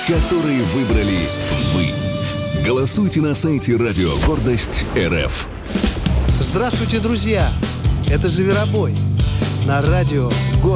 которые выбрали вы. Голосуйте на сайте «Радио Гордость РФ». Здравствуйте, друзья! Это «Зверобой» на радио